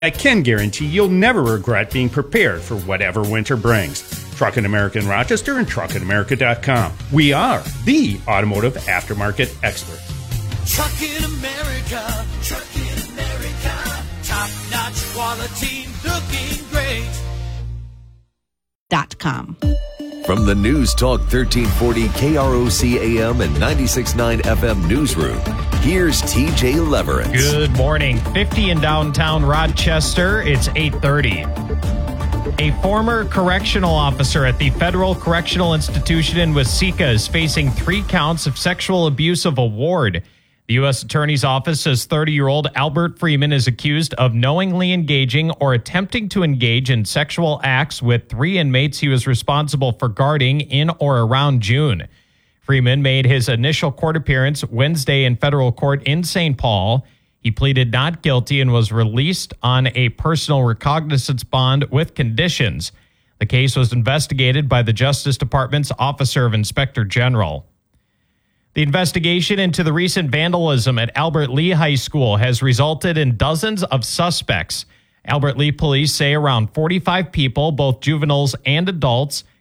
I can guarantee you'll never regret being prepared for whatever winter brings. Truckin' America in Rochester and TruckinAmerica.com. We are the automotive aftermarket experts. Truckin' America, top-notch quality, looking great. .com. From the News Talk 1340 KROC AM and 96.9 FM newsroom, here's TJ Leverett. Good morning. 50 in downtown Rochester. It's 8:30. A former correctional officer at the Federal Correctional Institution in Waseca is facing 3 counts of sexual abuse of a ward. The U.S. Attorney's Office says 30-year-old Albert Freeman is accused of knowingly engaging or attempting to engage in sexual acts with 3 inmates he was responsible for guarding in or around June. Freeman made his initial court appearance Wednesday in federal court in St. Paul. He pleaded not guilty and was released on a personal recognizance bond with conditions. The case was investigated by the Justice Department's Officer of Inspector General. The investigation into the recent vandalism at Albert Lea High School has resulted in dozens of suspects. Albert Lea police say around 45 people, both juveniles and adults,